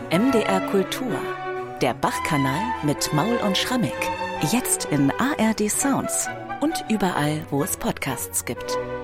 MDR Kultur. Der Bach-Kanal mit Maul und Schrammeck. Jetzt in ARD Sounds und überall, wo es Podcasts gibt.